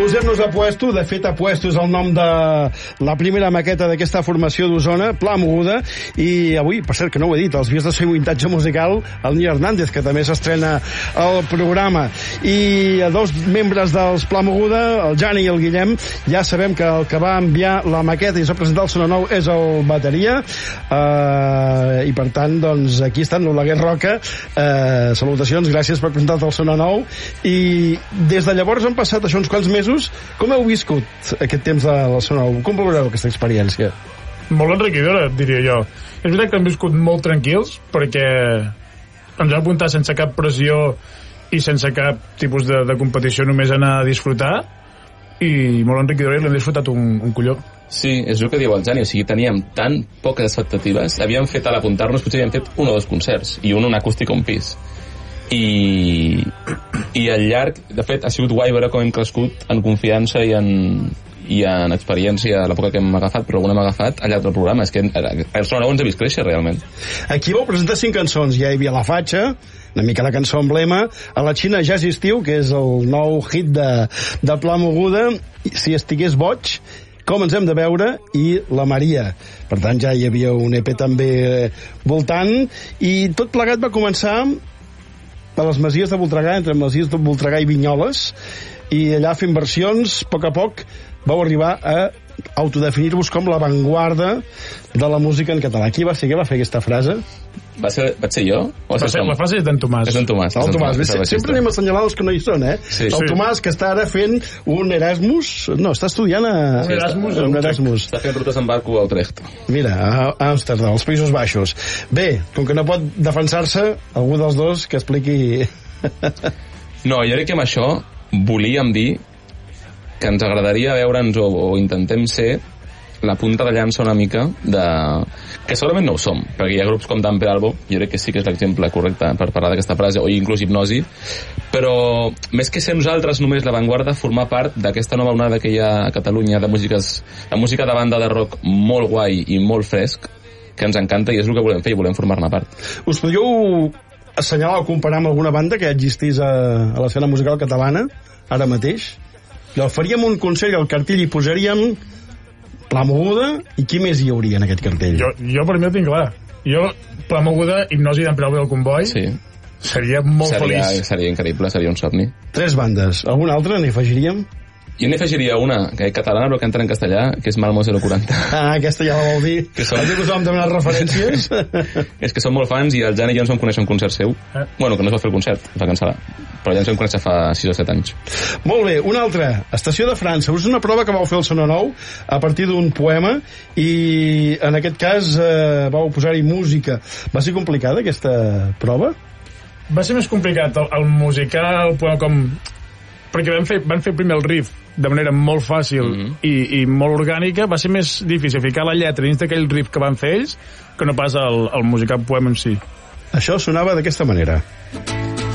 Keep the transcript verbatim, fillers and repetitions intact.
Posem-nos a puesto, de fet a puesto és el nom de la primera maqueta d'aquesta formació d'Osona, Pla Moguda, i avui, per cert que no ho he dit, els dies de seu vintatge musical, el Nil Hernández, que també s'estrena al programa, i a dos membres dels Pla Moguda, el Jani i el Guillem, ja sabem que el que va enviar la maqueta i s'ha presentat al Sona Nou és el bateria, eh, i per tant, doncs, aquí estan l'Oleguer Roca, eh, salutacions, gràcies per presentar-te al Sona Nou, i des de llavors han passat això uns quants mesos. Com heu viscut aquest temps de la Sona Nou? Com valoreu aquesta experiència? Molt enriquidora, diria jo. És veritat que hem viscut molt tranquils, perquè ens vam apuntar sense cap pressió i sense cap tipus de, de competició, només anar a disfrutar, i molt enriquidora, i l'hem disfrutat un, un colló. Sí, és el que diu el Jani, o sigui, teníem tan poques expectatives, havíem fet a l'apuntar-nos, potser havíem fet un o dos concerts, i un un acústic a un pis. I, i al llarg, de fet, ha sigut guai veure com hem crescut en confiança i en, i en experiència a l'època que hem agafat, però alguna hem agafat al llarg del programa. És que el Sona Nou ens ha vist créixer, realment. Aquí vau presentar cinc cançons. Ja hi havia La Fatxa, una mica la cançó emblema, a la Xina ja existiu, que és el nou hit de, de Pla Moguda, Si estigués boig, Com ens hem de veure, i La Maria. Per tant, ja hi havia un E P també voltant, i tot plegat va començar a les Masies de Voltregà, entre Masies de Voltregà i Vinyoles, i allà fent versions, a poc a poc vau arribar a autodefinir-vos com l'avantguarda de la música en català. Qui va ser que va fer aquesta frase? Va ser, vaig ser jo? O va ser, la frase és d'en Tomàs. És d'en Tomàs. El Tomàs. Tomàs. Sempre, sempre anem assenyalant els que no hi són, eh? Sí. El Tomàs, que està ara fent un Erasmus... No, està estudiant a... Un Erasmus. Un Erasmus. Està fent rutes en barco a Utrecht. Mira, a Amsterdam, als Països Baixos. Bé, com que no pot defensar-se, algú dels dos que expliqui... No, jo crec que amb això volíem dir que ens agradaria veure'ns o, o intentem ser la punta de llança una mica de... que segurament no ho som, perquè hi ha grups com Dampe Albo, jo crec que sí que és l'exemple correcte per parlar d'aquesta frase, o inclús Hipnosi, però més que ser nosaltres només l'avantguarda, formar part d'aquesta nova onada que hi ha a Catalunya de músiques, de música de banda de rock molt guai i molt fresc, que ens encanta i és el que volem fer i volem formar-ne part. Us podríeu assenyalar o comparar amb alguna banda que existís a, a l'escena musical catalana ara mateix? I el faríem un concert i al cartell hi posaríem Pla Moguda, i qui més hi hauria en aquest cartell? Jo, jo per mi ho tinc clar. Jo, Pla Moguda, Hipnosi d'en Preu del Comboi, sí. Seria molt seria, feliç. Seria increïble, seria un somni. Tres bandes. Alguna altra n'hi afegiríem? Jo n'hi afegiria una, que és catalana però que entra en castellà, que és Malmo zero quaranta. Ah, aquesta ja la vol dir. Que som... Has dit que us vam demanar referències? És que som molt fans i el Jan i jo ens vam conèixer un concert seu. Eh? Bueno, que no es va fer el concert, es va cancel·lar. Però ja ens vam conèixer fa sis o set anys. Molt bé, una altra. Estació de França. És una prova que vau fer al Sona Nou a partir d'un poema i en aquest cas eh, vau posar-hi música. Va ser complicada aquesta prova? Va ser més complicat el, el musical, el poema com... perquè van fer, van fer primer el riff de manera molt fàcil mm-hmm. i, i molt orgànica. Va ser més difícil ficar la lletra dins d'aquell riff que van fer ells que no pas el, el musical poema en si. Això sonava d'aquesta manera.